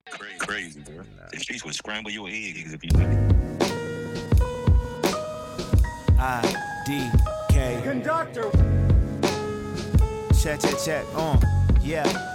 Crazy, bro. The streets would scramble your eggs if you. IDK. Conductor. Check. Yeah.